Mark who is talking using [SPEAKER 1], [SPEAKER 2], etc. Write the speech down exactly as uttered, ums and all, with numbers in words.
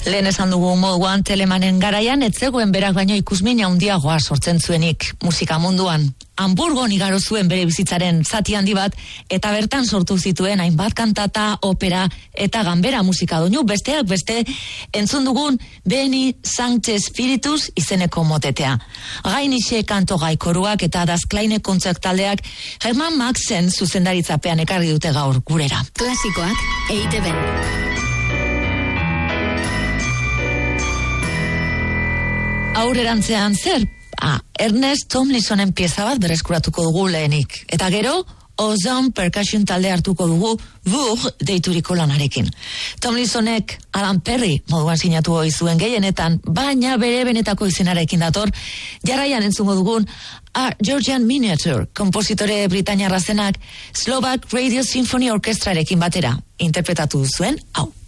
[SPEAKER 1] Lehen esan dugu moduan Telemanen garaian etzegoen berak baino ikusmin handiagoa sortzen zuenik musika munduan. Hamburgon igaro zuen bere bizitzaren zati handi bat eta bertan sortu zituen hainbat kantata, opera eta ganbera musika doinu, besteak beste entzun dugun Beni Sancte Spiritus izeneko motetea. Gainixe kanto gai koruak eta Das Kleine Kontzert taldeak Herman Maxen zuzendaritzapean ekarri dute gaur gurera.
[SPEAKER 2] Klasikoak E I Te Be.
[SPEAKER 1] Aurrerantzean zer? Ah, Ernest Tomlinsonen pieza bat berreskuratuko dugu lehenik. Eta gero, Ozone Percussion talde hartuko dugu Vur deituriko lanarekin. Tomlinsonek Alan Perry moduan sinatu hoi zuen gehienetan, baina bere benetako izenarekin dator, jarraian entzungo dugun A Georgian Miniature, kompositore britainiarra zenak Slovak Radio Symphony Orchestrarekin batera interpretatu zuen hau.